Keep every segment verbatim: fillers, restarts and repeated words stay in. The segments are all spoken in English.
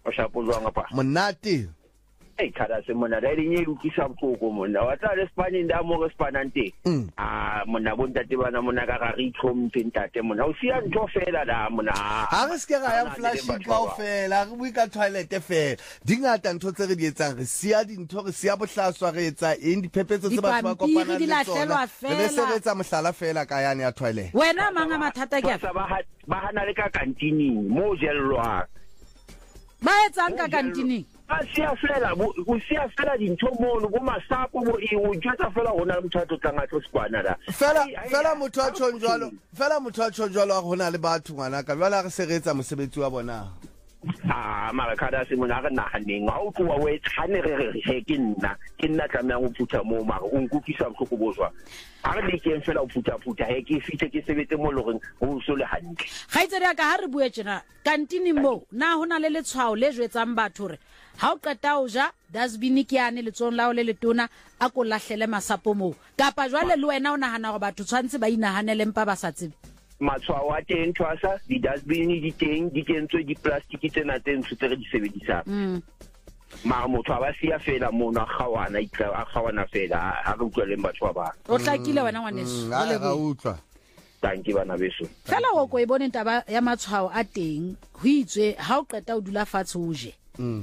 o shapo jwang apa monate e khada se mona re rinye ukisa bukoko mona wa tla le Spani nda mo re Spanante ah mona bontate bana mona ka ga re itlhomphe ntate mona o sia ntho fela da mona ha re se ga ya flashing ka ofela re bui ka toilet fela dingata ntho tse re di etsang re sia dintho re sia bohlaswa re etsa eng diphephetso tse batho ba kopana le tsona re se re etsa mohlala fela ka yane ya toilet wena manga mathata ke ba hana le ka kantining mo jellwa ba etsang ka kantining sia fela o sia fela dintho mono go masapo bo e o tjatsa fela gona le motho tlanga tlo Spana da fela fela motho a tshonjwalo fela motho a tshonjwalo go na le batho ngwana ka jwala re seretsa mosebetsi wa bona ah mara kada se mona ga nahaneng a o tloa we tshane re re ke nna ke nna tlamea go phutha mo mara o nkukisa botlhoko bozwa a re le ke fela o phutha phutha he ke fitse ke sebetse mo loreng o so le hantle ga itse ka ha re bue tsena kantini mo na hona le letshwao le jwetsang batho re ha o qeta o ja dustbin ke yane letsong lao le letona a ko lahlele masapo mo kapa jwale le wena o nahana go batho tshwantse ba inahanele mpa ba sa tsebe matshwao a teng tshwasa di dustbin di teng di kentswe di plastic tsena tse ntse re di sebedisa ma motho ba sia fela mona khawana itla a khawana fela ha re utlwa le batho ba o tlakile wena ngwaneso le ga utlwa tanki bana beso fela go go e bone taba ya matshwao a teng ho itswe ha o qeta o dula fatshe o je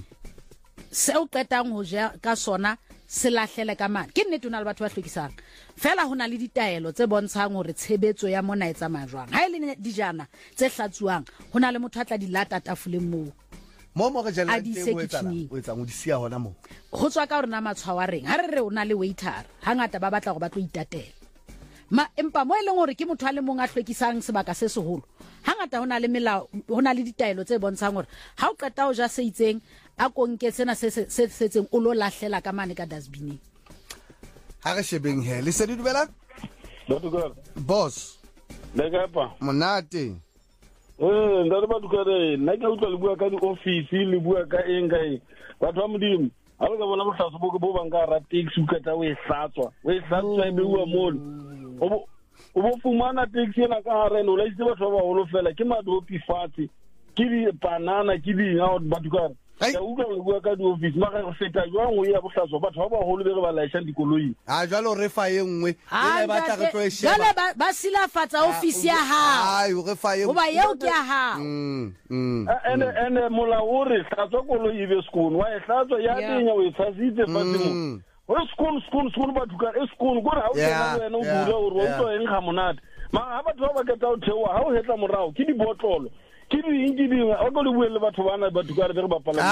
se o qetang ho ja ka sona se lahlele ka mane ke nnete ona le batho ba hlokisang fela hona le ditaelo tse bontshang hore tshebetso ya mona e tsamaya jwang ha ile dijana tse hlatsuwang hona le motho a tla di lata tafoleng moo mo mo re jela teng o etsa o etsa mo di sia hona mo go tswa ka hore na matshwao a reng ha re re ona le waiter hangata ba batla go ba tlo itatela ma empa mo eleng hore ke motho a le mong a hlokisang sebaka se seholo hangata hona le melao hona le ditaelo tse bontshang hore ha o qeta ho ja se itseng a konke sena se se setseng o lo lahlela ka mane ka dustbin ha re shebeng he le se di dubela Batukar boss le kapa monate eh ndare batukare nna ke utlwa le bua ka di office le bua ka eng ga e batho ba modimo ha re ka bona bohlaso bo bo banga ra taxi ka tsa o e hlatswa o e hlatswa e bua mole o o bo fumana taxi ena ka hare no la itse batho ba holo fela ke madopi fatsi ke di banana ke di ha batukare ya utlwa le bua ka di office ma ga go feta jwang o ya bohlaso batho ba ba holo be re ba laisha dikoloi ha jwalo re fa e nngwe e ba tla re tlo e sheba jale ba silafatsa office ya ha ai o re fa e o ba yeo ke ha mm mm ene ene mola o re hlatswa koloi e be skoon wa e hlatswa ya denya o e tshasitse fatimo o skoon skoon skoon batukare e skoon go re ha o tsena wena o bula o re o tlo eng ga monate ma ha batho ba ba ka tao thewa ha o hetla morao ke di botlolo ke di ingi di o go le buele batho bana batukare re ba pala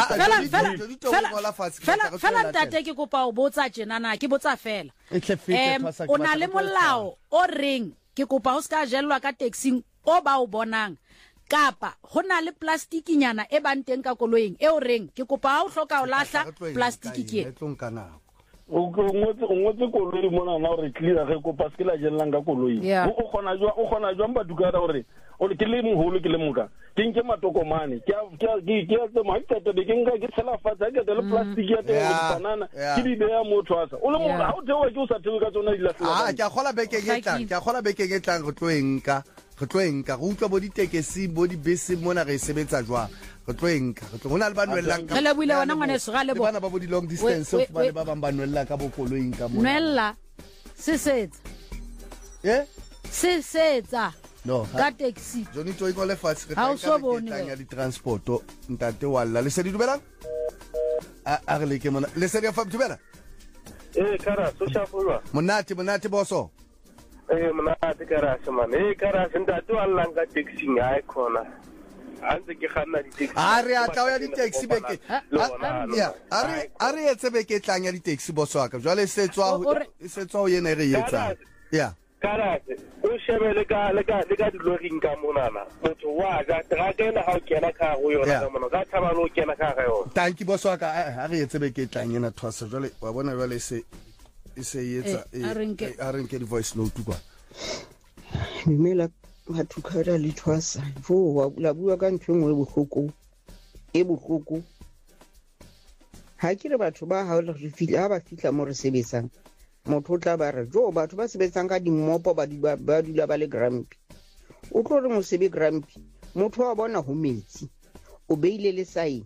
fela fela tate ke kopa o botsa tjenana ke botsa fela em o na le molao o reng ke kopa o ska jellwa ka taxing o ba o bonang kapa hona le plastic nyana e bang teng ka koloing e o reng ke kopa ha o hloka o lahla plastic ke o ngotse o ngotse koloi mona na re clear ge ko paske la jellang ka koloi o gona jwa o gona jwa batukara hore o ke le moholo ke le moka ke nke matokomane ke ke ke tse ma ke tete ke nga ke tsela fatsa ke le plastic ya teng o banana ke di beya mo twasa o le mo ha o thewa ke o sa thewe ka tsona di la ah ke a gola beke ke tlang ke a gola beke ke tlang go tlo enka go tlo enka go utlwa bo ditekesi bo di bese mona re sebetsa jwa go tlo enka go tlo hona le ba nwellang ka le buile wona ngwane se ga le bana ba bo di long distance of ba ba ba nwella ka bo koloing ka mo nwella se setsa eh se setsa no ka taxi joni to ikole fast ha o so bone ya di transporto ntate walla le se di dubela a a le ke mona le se di fa dubela eh kara so shafulwa monate monate boso eh monate kara shemane eh kara ntate walla nga taxi ngai khona ante ke khanna di taxi a re a tla ya di taxi beke ya a re a re etse beke tlang ya di taxi boso ka jwale se tswa se tswa o yena re yetsa ya kara o shebele ka le ka le ka di loring ka monana motho wa ja tra kena ha o kena ka go yona ka mona ka thaba lo kena ka ga yona tanki boso ka a re etse beke tlang yena thwasa jwale wa bona jwale se se yetsa a re nke di voice note kwa memela bathukara le thwasa fo wa la bua ka ntwe ngwe bohloko e bohloko ha ke re batho ba ha re fitla ba fitla mo re sebetsang motho tla ba re jo batho ba sebetsang ka dimmopo ba di ba dula ba le grumpy o tlo re mo sebe grumpy motho wa bona ho metsi o beile le sae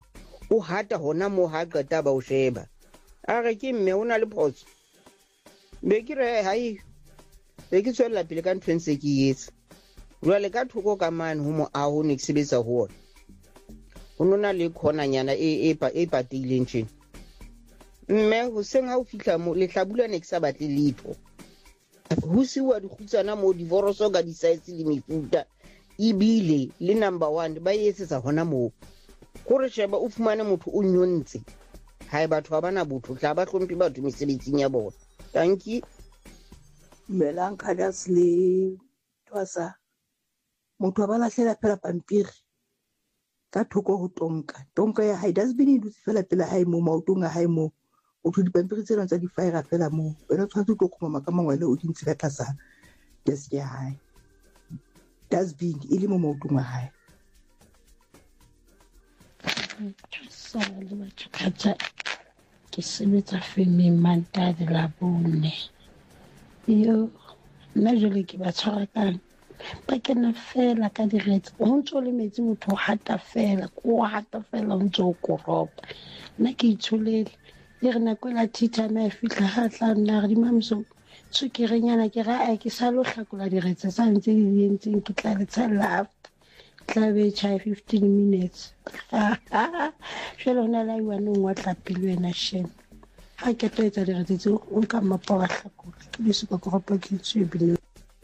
o hata hona mo ha qeta ba o sheba a re ke mme o na le phoso be ke re hai be ke tswela pele ka ntwe ntse ke yetsa jwale ka thoko ka mane ho mo a ho ne ke sebetsa ho ona ho nona le khona nyana e e pa e patileng tjena mme ho seng ha o fihla mo le hlabula ne ke sa batle letho ho siwa dikhutsana mo divoroso ka di size le mefuta ibile le number one ba yetsetsa hona mo gore sheba o fumane motho o nyontse hae batho ba bana botho tla ba hlompi batho mesebetsing ya bona thank you melang kadas le twasa motho ba lahlela phela pampiri ka thoko ho tonka tonka ya hae dustbin e dutse fela pela hae mo maotong a hae mo o thu dipampiri tsena tsa di fire fela mo wena tshwantse go khoma ka mangwele o dintse ka tlasa desk ya hae dustbin e le mo maotong a hae sale batho khatsa ke sebetsa femeng manta de la bone yo nna jole ke ba tshwara ka ba kena fela ka diretse ho ntso le metsi motho hata fela ko hata fela o ntso koropa nna ke itshulele le re na kwela thitha me fitla ha tla nna re di mamso tsukerenyana ke ra a ke sa lo hlakola diretse sa ntse di yentseng ke tla le tsela tla be chai fifteen minutes jelo na la iwa no wa tla pele wena shen ha ke tletsa diretse tse o ka mapa wa hlakola ke di se ka koropa ke tsebile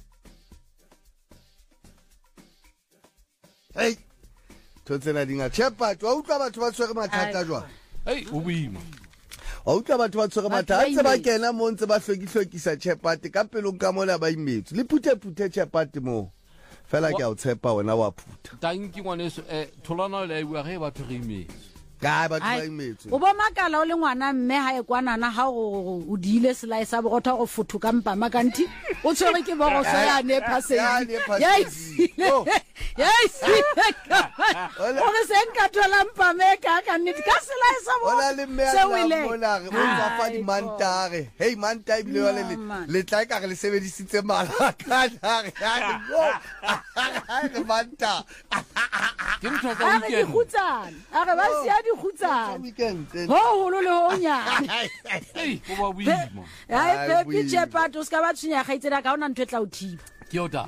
hey thotsena dinga chepa twa utlwa batho ba tshwere mathata jwa hey o boima wa utlwa batho ba tshwere mathata tse ba kena mo ntse ba hlokihlokisa chepate ka pelong ka mona ba imetso le phuthe phuthe chepate mo fela ke a o tshepa wena wa phutha tanki ngwaneso eh tholana le bua ge batho re imetso ka batho ba imetso o bo makala o le ngwana mme ha e kwanana ha go o diile selae sa bogotha go futhu ka mpa makanti o tshwere ke bogo so ya ne passage yes yes o re se nka thola mpa me ka ka nnete ka selae sa bo ona le mme ya mona re mo fa di mantare hey manta ibile wa le le tla ka re le sebedisitse mala ka re ya go re manta ke ntho tsa weekend a re khutsana a re ba sia di khutsana ho holo le ho nya hey bo ba boima ai baby chepato ska ba tshinya ga itsela ka ona ntwe tla o thiba ke o da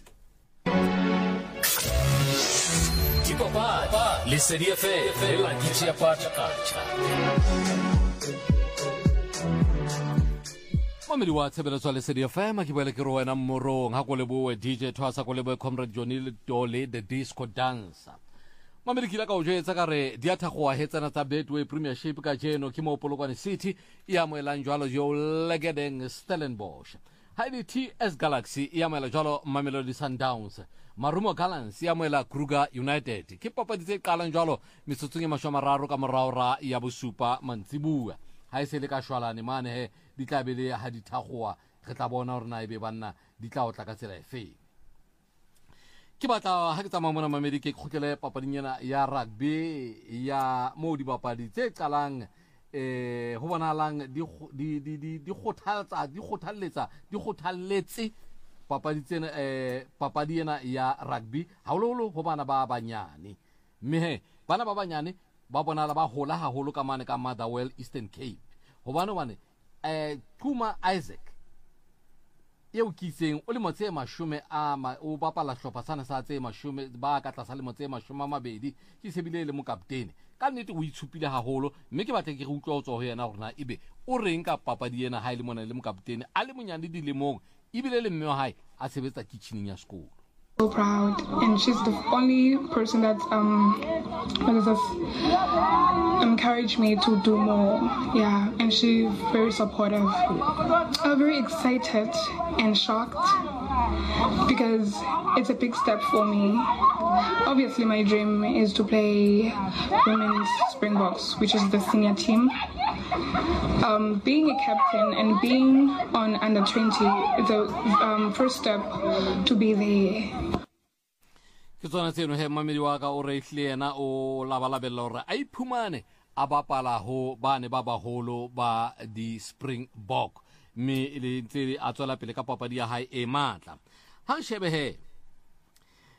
Papa, le serie F e la dice a pacha cacha. Mamedi wa tshebeletso le serie F ma ke boele ke ro wena mmorong ha go le boe D J Thwasa go le boe Comrade Johnny le Dole the disco dancer. Mamedi kila ka o jetsa ka re di atha go hetsana tsa Betway Premiership ka jeno ke mo Polokwane City ya mo elang jwalo jo Legedeng Stellenbosch. Haidi T S Galaxy ya mo elang jwalo Mamelodi Sundowns. Marumo Gallants ya moela Kruger United ke papadi tse qalang jwalo metsotsong e mashomararo ka moraora ya bosupa mantsibua ha ise le ka shwalane mane he di tla bele ha di thagoa re tla bona hore na ebe banna di tla o tla ka tsela efe ke batla ha ke tsamaya mona Mamedi ke khokele papading yana ya rugby ya mo di papadi tse qalang eh ho bonalang di di di di khothaletsa di khothaletsa di khothalletse papadi tsena eh papadi ena ya rugby haololo ho bana ba banyane mme he bana ba banyane ba bona ba hola ha holo ka mane ka Motherwell Eastern Cape ho bana bane eh Puma Isaac eo kiseng o le motse mashume a o bapala hlopha sana sa tse mashume ba ka tlasa le motse mashume a mabedi ke sebile le mo kaptene ka nnete o itshupile ha holo mme ke batla ke re utlwa o tswa ho yena gore na ibe o reng ka papadi ena ha ile mona le mo kaptene a le monyane di lemong ibile le mme wa hae a sebetsa kitchening ya school. So proud, and she's the only person that um what is this, encouraged me to do more. Yeah, and she's very supportive. I'm very excited and shocked because it's a big step for me. Obviously, my dream is to play women's Springboks, which is the senior team. Um, being a captain and being on under twenty is a um, first step to be there. Ke tsona tseno he Mamedi wa ka o re hlena o labalabela hore a iphumane a bapala ho bane ba baholo ba di Springbok me le ntse a tswela pele ka papadi ya hae e matla ha shebe he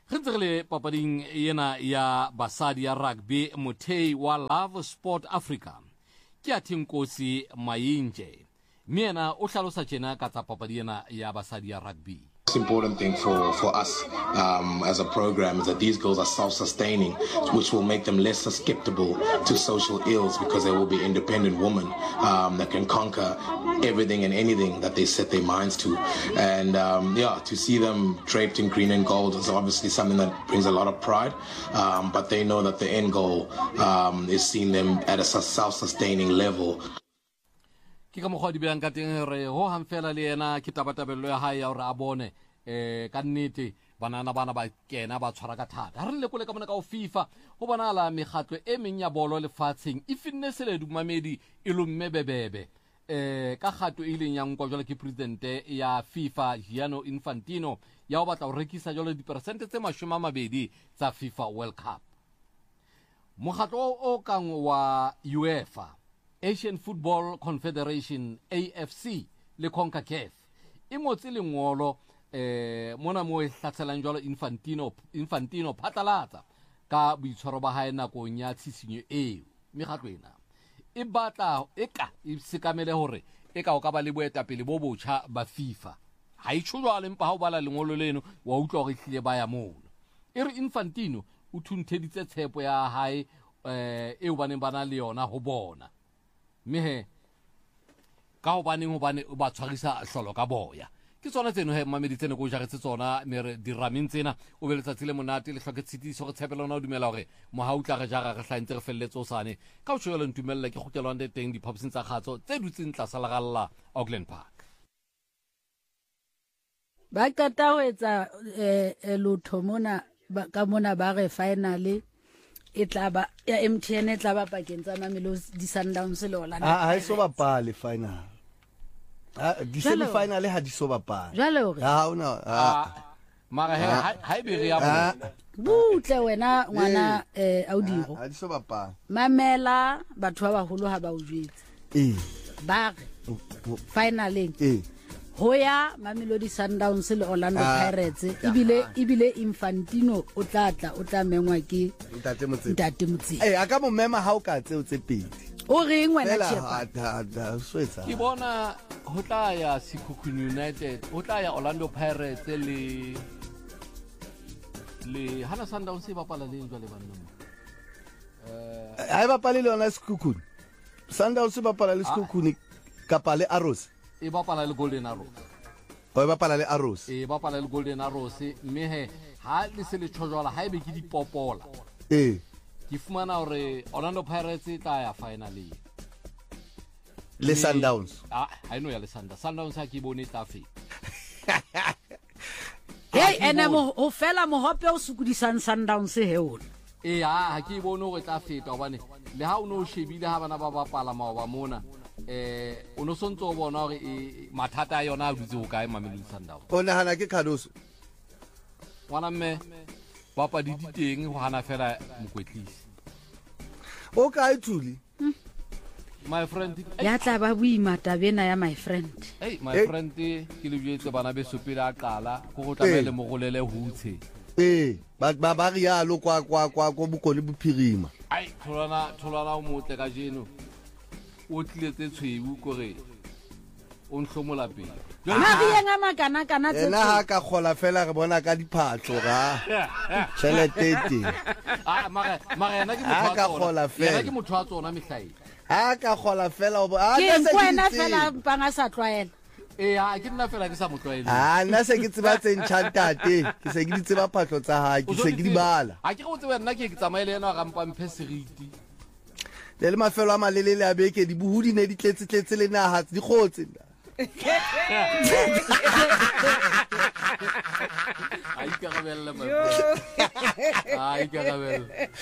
Re ntse re le papading ena ya basadi ya rugby, mothei wa Love Sport Africa ke a Thinkosi Mayinje, mme yena o hlalosa tjena ka tsa papadi ena ya basadi ya rugby. The most important thing for, for us um, as a program is that these girls are self-sustaining, which will make them less susceptible to social ills because they will be independent women um, that can conquer everything and anything that they set their minds to. And um, yeah, to see them draped in green and gold is obviously something that brings a lot of pride, um, but they know that the end goal um, is seeing them at a self-sustaining level. Ke ka mogwa di belang ka teng re ho hang fela le yena ke tabatabelo ya hae ya hore a bone eh ka nnete banana bana ba kena ba tshwara ka thata ha re lekole ka mona ka o FIFA ho bonala megatlo e meng ya bolo lefatsheng e finne sele dumamedi e lomme bebebe eh ka gato e ileng yang kwa jwale ke presidente ya FIFA Gianni Infantino ya ho batla ho rekisa jwale di percent tse mashome tsa FIFA World Cup. Mogatlo o kang wa UEFA, Asian Football Confederation, A F C, le CONCACAF e ngotse lengolo eh mona mo e hlatselang jwalo Infantino Infantino phatlalatsa ka boitshwaro ba hae nakong ya tshisinyo eo. Megatlo ena e batla eka e sekamele hore eka o ka ba le boetapele bo botjha ba FIFA. Ha e tsholo le mpa ha o bala lengolo leno wa utlwa hore hlile ba ya mono. E re Infantino o thuntheditse tshepo ya hae eh e o baneng bana le yona ho bona. Mehe ka ho baneng ho bane ba tshwarisa hlolo ka boya ke tsona tseno he mameditsene go jaretse tsona mere dirameng tsena o beletsa tsile monate le hloke tshitiso go tshepela ona o dumela hore mo ha utla re jara re hlantse re felletse o sane ka o tshwela ntumella ke gotelwa nde teng di phapsing tsa kgatso tse dutseng tla salagalla Auckland Park. Ba qeta ho etsa eh lotho mona ka mona ba re finally e tla ba ya M T N e tla ba pakeng tsa Mamelodi di Sundowns le Orlando. Ah ha iso bapale final. Ah di semi final ha di so bapale. Jwale hore ha ona ah mara ha ha e be re ya mo. Butle wena ngwana eh Audiro. Ha di so bapale. Mamela batho ba baholo ha ba o jwetse. Eh. Ba finaleng. Eh. Hoya Mamelodi Sundowns le Orlando Pirates ibile ibile Infantino o tlatla o tla mengwa ke ntate motse ntate motse eh aka mo mema ha o ka tseo tse pedi o reng wena tshepa da da swetsa ke bona ho tla ya Sekhukhune United ho tla ya Orlando Pirates le le hana Sundowns e bapala le jwale banna eh ai bapala le ona Sekhukhune Sundowns e bapala le Sekhukhune kapa le Arrows e bapala le Golden Arrows. O e bapala le Arrows. E bapala le Golden Arrows mme he ha le se le tshojwala ha ebe ke dipopola. Eh. Ke fumana hore Orlando Pirates tla ya finally. Le Sundowns. Ah, ha ino ya le Sundowns. Sundowns ha ke bone tla fe. Hey, ene mo o fela mo hope o sukudisang Sundowns he ona. Eh ha ke bone hore tla feta hobane le ha o no shebile ha bana ba bapala maoba mona eh o no sontso bona hore mathata a yona a dutse ho kae Mamelodi Sundowns. O nahana ke Khadoso wana mme bapa di diteng ho hana fela mokwetlisi o ka ithuli my friend ya tla ba buima tabena ya my friend. Hey my friend ke le bjetse bana be sopela a qala go go tlamele mo golele hutshe eh ba ba ba ria lo kwa kwa kwa go bukole bophirima ai tholana tholana o motle ka jeno o tletse tshweu kore o nhlomola pele ma re nga makana kana tse ena ha ka khola fela re bona ka diphatlo ga cheletete ah mara mara ena ke motho ka khola fela ena ke motho a tsona mehlai ha ka khola fela o a ke kwena fela banga sa tlwaela eh ha ke nna fela ke sa motloele ah nna se ke tseba tse ntšhantate ke se ke di tseba phatlo tsa ha ke se ke di bala ha ke go tseba nna ke ke tsamaile ena ga mpa mphe seriti le le mafelo a malelele a beke di buhudi ne di tletse tletse le naha di khotse ai ka gabella ma ai ka gabella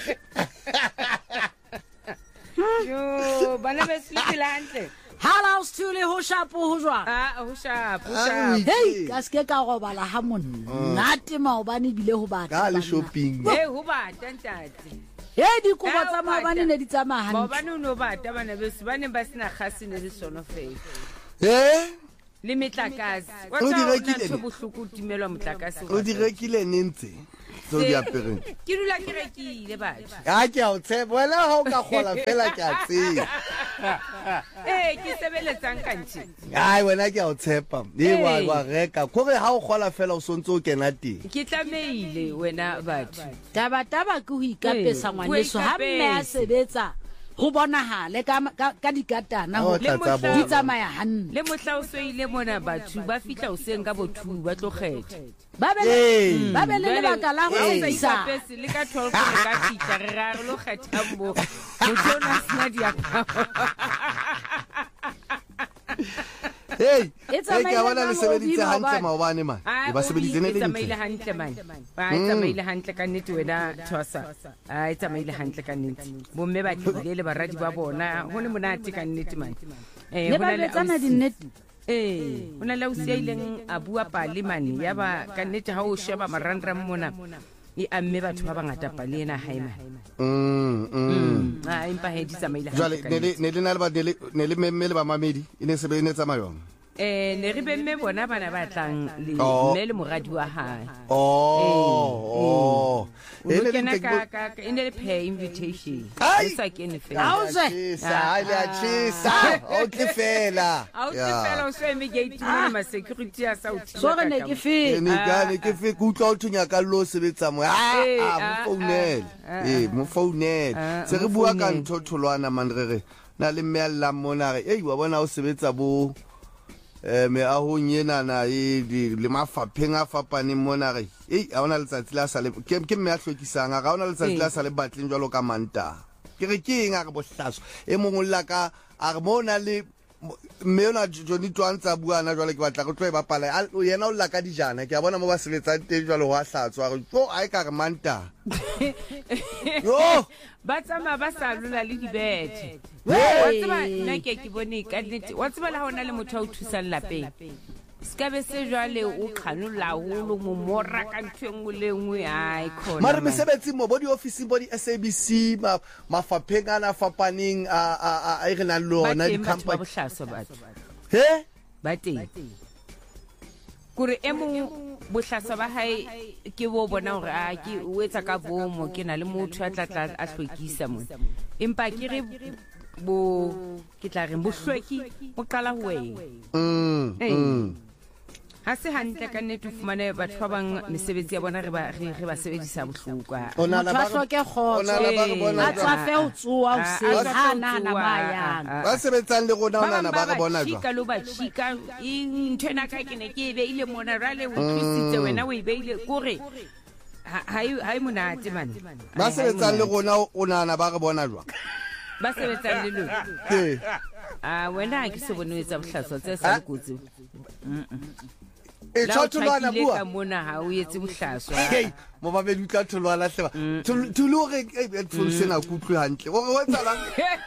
yo bana be slipilantle Halaus tule ho shapo ho jwa ah ho shapo shapo hey ka ske ka go bala ha monate maobane bile ho batla ka le shopping eh ho batla ntate eh di kobo tsa maobane ne di tsamaya hantle maobane o no batla bana be ba ne ba sina khasine le sono fela eh le metlakase o di rekile ne bohluku timelwa motlakase o di rekile nentse tso di apereng ke dula ke rekile batho a ke a o tshe wena ha o ka gola fela ke a tseba eh ke sebeletsang kantse ai wena ke a o tshepa e wa wa reka kore ha o gola fela o sontse o kena teng ke tlameile wena batho taba taba ke ho ikapesa ngwaneso ha mme a sebetsa go bonagale ka ka dikatana go di tsamaya hanne le mohla o soile mona batho ba fitla o seng ka bothu ba tlogeta ba be ba be le baka la go isa pese le ka twelve ka fitla re ra lo kgethambo motho ona sna dia hey hey ke bona le sebeditse hantle maobane man e ba sebeditse ne le tsamaile hantle man ba tsamaile hantle ka nnete wena Thosa a tsamaile hantle ka nnete bomme ba tlile le baradi ba bona ho ne monate ka nnete man eh ho na le tsana di nnete eh ho na le o siileng a bua pale man ya ba ka nnete ha o sheba marandram mona e amme batho ba bangata pale ena haima mm mm a impa he di tsamaile jale ne le na le ba ne le memme le ba mamedi ine se be ne tsamayong eh ne re bemme bona bana ba tlang le mme le moradi wa hae oh oh ene le ka ka ene le pay invitation ai sa ke ne fela auze sa ile a chisa o ke fela au ke fela o se me gate mo ma security ya sa uthi so re ne ke fe ne ga ne ke fe ku tla o thunya ka lo sebetsa mo ah mo founel eh mo founel se re bua ka nthotholwana man re re na le mmella mona re ei wa bona o sebetsa bo eh me a ho nyena na e le mafapheng a fapane mona re ei a ona letsatsi la sa le ke ke me a hlokisang ga ona letsatsi la sa le batleng jwalo ka manta ke re ke eng a re bohlaso e mongwe la ka a re mona le me ona Johnny Twantsa buana jwale ke batla go tloe ba pala yena o la ka dijana ke a bona mo ba sebetsa teng jwalo ho a hlatswa re tlo a e ka re manta yo ba tsama ba sa lula le dibethe wa tsaba nna ke ke bone ka nnete wa tsaba la hona le motho o thusang lapeng ska be se jwale o khanola holo mo morra ka ntwengwe le ngwe ai khona mara mesebetsi mo body office body S A B C ma mafapheng ana fapaneng a a a re na lona di company ba bohlaso batho he ba teng kore e mong bohlasa ba hae ke bo bona hore a ke o etsa ka bomo ke na le motho a tla tla a hlwekisa mo empa ke re bo ke tla re bo hlweki o qala ho wena mm ha se hantle ka nnete fumane batho ba bang mesebetsi ya bona re ba re ba sebedisa bohlokwa ona la ba hloke khotso a tswa fe o tsuwa o se hana na ba yang ba sebetsang le rona ona na ba re bona jwa ka lo ba chika intena ka ke ne ke be ile mona rale o tlisitse wena o ibeile kore hai hai monate man ba sebetsang le rona ona na ba re bona jwa ba sebetsang le lo ke a wena ke se bone etsa bohlaswa tse sa lekotsi e tshotholwana bua ka mona ha o etse bohlaswa hey mo ba be ditla tholwana hleba tulure e tlo sena kutlwe hantle o re wa tsala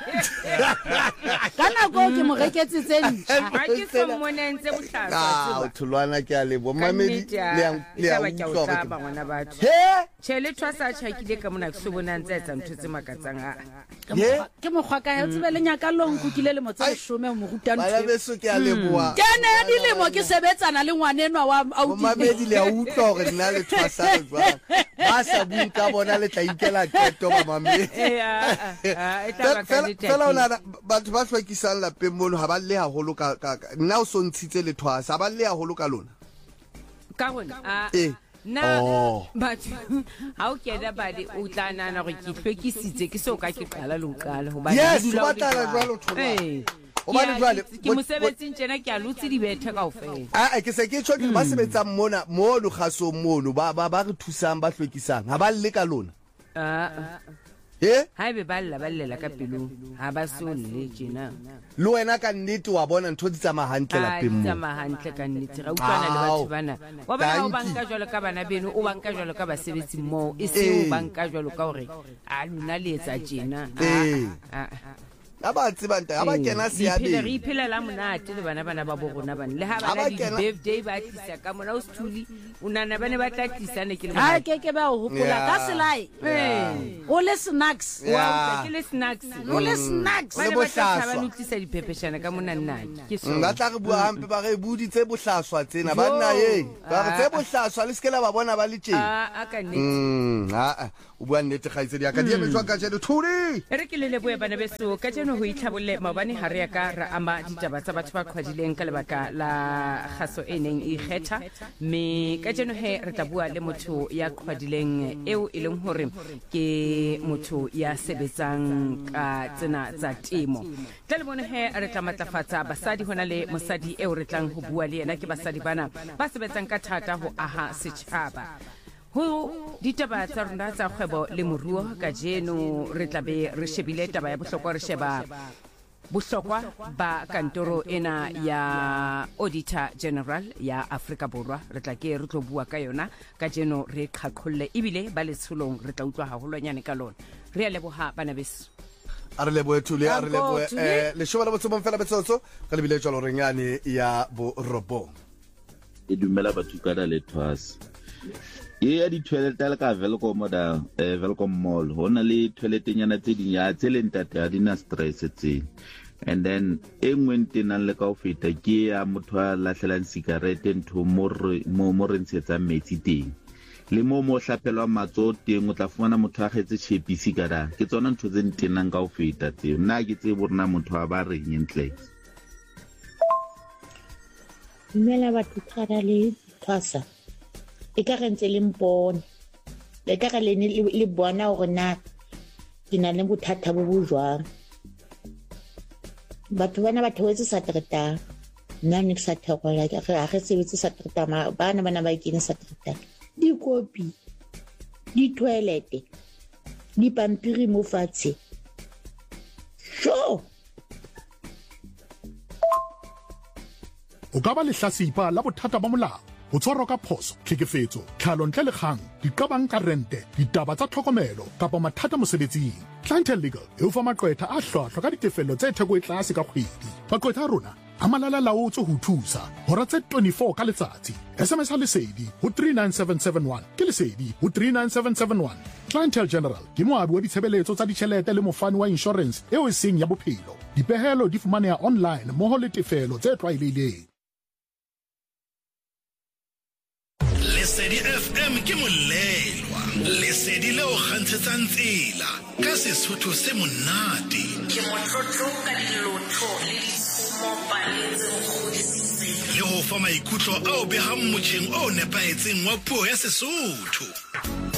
kana go ke mo reketse tseng ha ke so monentse bohlaswa ah tholwana ke a lebo mamedi le le a utlwa ba ngwana batho he tshele twasa tshakile ka mona ke so bona ntse etsa ntho tse makatsang a ke mo khwaka ya tsebe le nyaka lo nkukile le motse shome mo rutang ba be so ke a leboa ke ne ya dilemo ke sebetsana le ngwanenwa wa auti mamedi le a utlwa gore nna le twasa le jwa ba sa bua ka bona le tla ikela keto ba mamedi eh a eta ba ka dithe fela ona batho ba hlwekisang lapeng mono ha ba le haholo ka nna o so ntshitse le twasa ba le haholo ka lona ka gona a eh na batho ha o kena badi o tla nana go ke hlwekisitse ke so ka ke qala lo qala ho ba yes ba tla jwalo thola o ba jwale ke mosebetsing tjena ke a lutse di bethe kaofela a ke se ke tshwa ke ba sebetsang mona mo lo khaso mono ba ba ba re thusang ba hlwekisang ha ba le ka lona a eh ha be ba lla ba llela ka pelo ha ba so le tjena le wena ka nnete wa bona ntho di tsama hantle lapeng mo tsama hantle ka nnete ra utlwana le batho bana wa ba o banka jwalo ka bana beno o banka jwalo ka basebetsi mo e se o banka jwalo ka hore a lona le etsa tjena eh a ba tseba nta a ba kena seabe re iphelela monate le bana bana ba bo rona bana le ha bana di birthday ba tlisa ka mona o stuli unana bane ba tla tlisane ke le ha ke ke ba o hopola ka selai o le snacks wa ke le snacks o le snacks ba ba tla ba nutlisa diphepheshana ka mona nna ke so ba tla re bua hampe ba re budi tse bohlaswa tsena ba nna ye ba re tse bohlaswa le skela ba bona ba le tjena a a ka nnete mm a o bua nnete kgaitsedi ya ka di emetswa ka jeno thuri re ke le leboe bana beso ka jeno ho itlhabolle mabane ha re ya ka ra ama ditaba tsa batho ba khwadileng ka lebaka la khaso e neng e kgetha me ka jeno he re tla bua le motho ya khwadileng eo e leng hore ke motho ya sebetsang ka tsena tsa temo tla le bone he re tla matlafatsa basadi hona le mosadi eo re tlang ho bua le yena ke basadi bana ba sebetsang ka thata ho aha setjhaba ho ditaba tsa rona tsa kgwebo le moruo ka jeno re tla be re shebile taba ya bohlokwa re sheba bohlokwa ba kantoro ena ya Auditor General ya Afrika Borwa re tla ke re tlo bua ka yona ka jeno re qhaqholle ibile ba letsholong re tla utlwa haholwanyane ka lona re ya leboha bana beso a re leboe thule a re leboe eh le shoba la botsebong fela betsotso ka lebile jalo renyane ya bo robong e dumela batho ka da le Thwasa ye ya di toilet le ka Velcom da Velcom Mall hona le toilet nyana tse dinya tse le ntate a dina stress tse and then engwente nang le ka o feta ke ya motho a lahlelang cigarette ntho mo mo mo rentsetsa metsi teng le mo mo hlapelwa matso teng o tla fumana motho a khetse chepisi kada ke tsona ntho tse ntenang ka o feta tse nna ke tse borna motho a ba reng entle mela batho tsara le Thwasa e ka rentse le mpone le ka ga le le bona hore na dina le bothata bo bojwang batho bana ba thwetse sa treta nna ne sa thekola ka ga ga sebetse sa treta ma bana bana ba ikene sa treta di kopi di toilet di pampiri mo fatshe sho o ka ba le hlasipa la bothata ba molao o tshwarwa ka phoso tlhekefetso tlhalontle le kgang diqabang ka rente ditaba tsa tlhokomelo kapa mathata mosebetsing Clientele Legal e o fa maqwetha a hlwahlwa ka ditefello tse theko e tlase ka kgwedi maqwetha a rona a malala laotso ho thusa hora tse twenty-four ka letsatsi S M S ha lesedi ho three nine seven seven one ke lesedi ho three nine seven seven one Clientele General ke moabi wa ditshebeletso tsa ditjhelete le mofani wa insurance eo e seng ya bophelo dipehelo di fumaneha online moho le tefelo tse tlwaelehileng Lesedi F M ke molelwa lesedi leo kgantshetsang tsela ka Sesotho se monate ke motlotlo ka dilotho le ditshumo paletse ho kgodisitseng le ho fa maikutlo ao behang motjheng o nepahetseng wa puo ya Sesotho